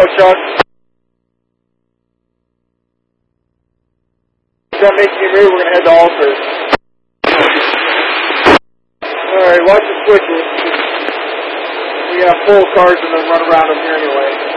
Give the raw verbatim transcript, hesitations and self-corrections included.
go, Chuck. If that makes you move, we're going to head to Alter. Alright, watch the switches. We got full cars and then run around them here anyway.